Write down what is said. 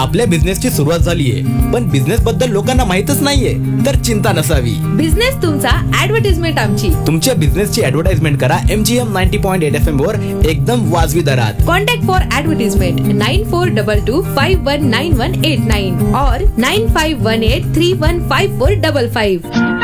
आपल्या बिझनेसची सुरुवात झालीये, पण बिझनेस बद्दल लोकांना माहितच नाहीये, तर चिंता नसावी. बिझनेस तुमचा, ऍडव्हर्टाइजमेंट आमची. तुमच्या बिझनेसची ऍडव्हर्टाइजमेंट करा MGM 90.8 FM वर एकदम वाजवी दरात. कॉन्टॅक्ट फॉर ऍडव्हर्टाइजमेंट 9422519189 और 9518315455.